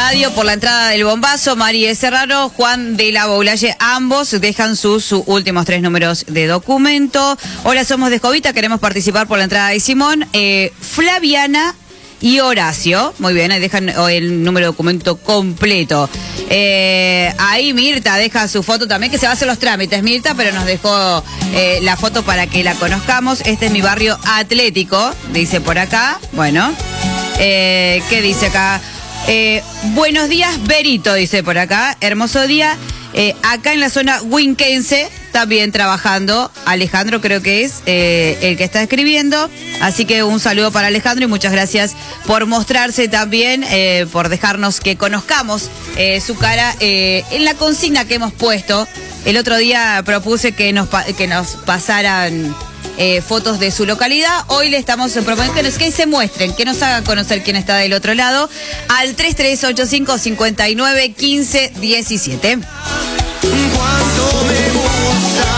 radio por la entrada del bombazo. María Serrano, Juan de la Boulaye, ambos dejan sus últimos 3 números de documento. Hola, somos de Jovita, queremos participar por la entrada de Simón. Flaviana y Horacio, muy bien, ahí dejan el número de documento completo. Ahí Mirta deja su foto también, que se va a hacer los trámites, Mirta, pero nos dejó la foto para que la conozcamos. Este es mi barrio atlético, dice por acá. Bueno, ¿qué dice acá? Buenos días, Berito, dice por acá. Hermoso día. Acá en la zona huinquense, también trabajando. Alejandro creo que es el que está escribiendo. Así que un saludo para Alejandro y muchas gracias por mostrarse también, por dejarnos que conozcamos su cara en la consigna que hemos puesto. El otro día propuse que nos pasaran fotos de su localidad. Hoy le estamos proponiendo que se muestren, que nos hagan conocer quién está del otro lado, al 3385 59 15 17. Cuánto me gusta.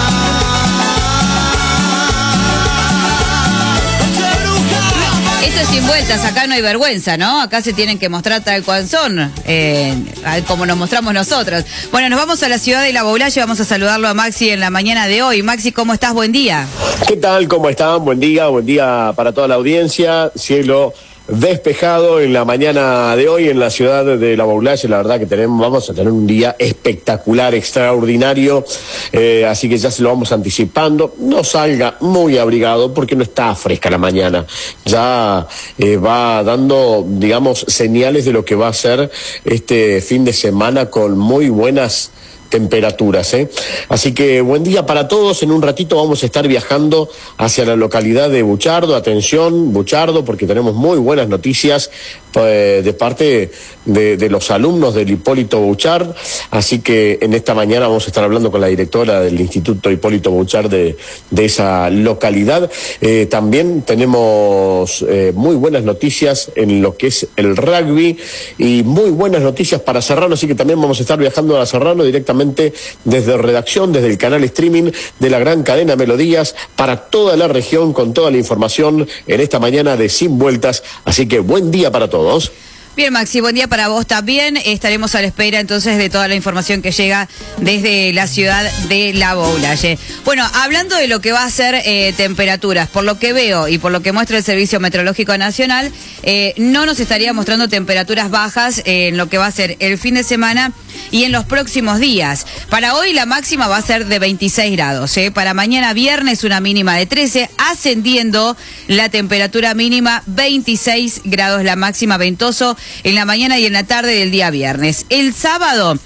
Esto es sin vueltas, acá no hay vergüenza, ¿no? Acá se tienen que mostrar tal cual son, como nos mostramos nosotros. Bueno, nos vamos a la ciudad de La Boulaye, vamos a saludarlo a Maxi en la mañana de hoy. Maxi, ¿cómo estás? Buen día. ¿Qué tal? ¿Cómo están? Buen día para toda la audiencia. Cielo despejado en la mañana de hoy en la ciudad de La Boulaye. La verdad que vamos a tener un día espectacular, extraordinario, así que ya se lo vamos anticipando. No salga muy abrigado porque no está fresca la mañana. Ya va dando, digamos, señales de lo que va a ser este fin de semana con muy buenas temperaturas, Así que buen día para todos. En un ratito vamos a estar viajando hacia la localidad de Buchardo. Atención, Buchardo, porque tenemos muy buenas noticias de parte de los alumnos del Hipólito Bouchard. Así que en esta mañana vamos a estar hablando con la directora del Instituto Hipólito Bouchard de esa localidad. También tenemos muy buenas noticias en lo que es el rugby y muy buenas noticias para Serrano, así que también vamos a estar viajando a Serrano directamente desde redacción, desde el canal streaming de la gran cadena Melodías para toda la región con toda la información en esta mañana de Sin Vueltas. Así que buen día para todos. Bien, Maxi, buen día para vos también. Estaremos a la espera entonces de toda la información que llega desde la ciudad de La Boulaye. Bueno, hablando de lo que va a ser temperaturas, por lo que veo y por lo que muestra el Servicio Meteorológico Nacional, no nos estaría mostrando temperaturas bajas en lo que va a ser el fin de semana y en los próximos días. Para hoy la máxima va a ser de 26 grados. Para mañana viernes una mínima de 13, ascendiendo la temperatura mínima 26 grados, la máxima, ventoso en la mañana y en la tarde del día viernes. El sábado,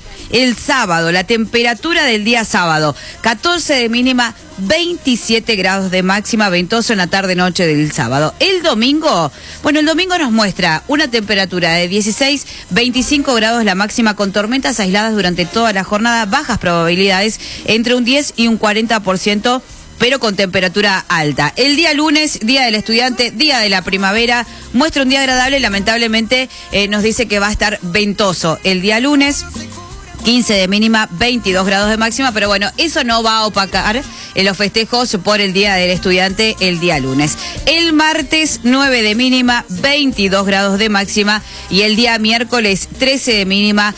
la temperatura del día sábado, 14 de mínima, 27 grados de máxima, ventoso en la tarde-noche del sábado. El domingo nos muestra una temperatura de 16, 25 grados la máxima, con tormentas aisladas durante toda la jornada, bajas probabilidades, entre un 10 y un 40%, pero con temperatura alta. El día lunes, día del estudiante, día de la primavera, muestra un día agradable. Lamentablemente nos dice que va a estar ventoso el día lunes. 15 de mínima, 22 grados de máxima, pero bueno, eso no va a opacar en los festejos por el Día del Estudiante el día lunes. El martes, 9 de mínima, 22 grados de máxima, y el día miércoles, 13 de mínima,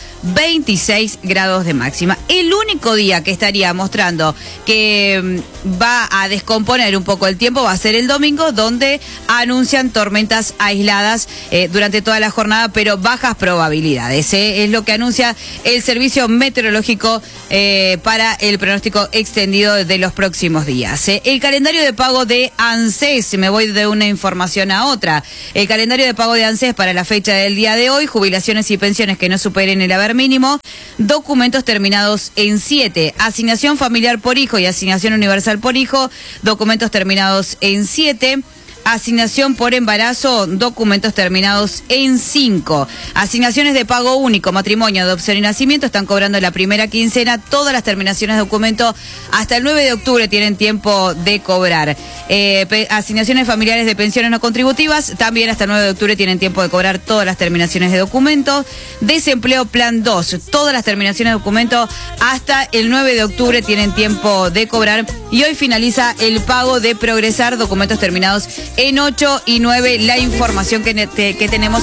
26 grados de máxima. El único día que estaría mostrando que va a descomponer un poco el tiempo va a ser el domingo, donde anuncian tormentas aisladas durante toda la jornada, pero bajas probabilidades. Es lo que anuncia el Servicio Meteorológico para el pronóstico extendido de los próximos días. El calendario de pago de ANSES, me voy de una información a otra. El calendario de pago de ANSES para la fecha del día de hoy: jubilaciones y pensiones que no superen el haber mínimo, documentos terminados en 7, asignación familiar por hijo y asignación universal por hijo, documentos terminados en 7, asignación por embarazo, documentos terminados en 5. Asignaciones de pago único, matrimonio, adopción y nacimiento están cobrando la primera quincena. Todas las terminaciones de documento hasta el 9 de octubre tienen tiempo de cobrar. Asignaciones familiares de pensiones no contributivas también hasta el 9 de octubre tienen tiempo de cobrar todas las terminaciones de documento. Desempleo plan 2, todas las terminaciones de documento hasta el 9 de octubre tienen tiempo de cobrar. Y hoy finaliza el pago de Progresar, documentos terminados en 8 y 9, la información que tenemos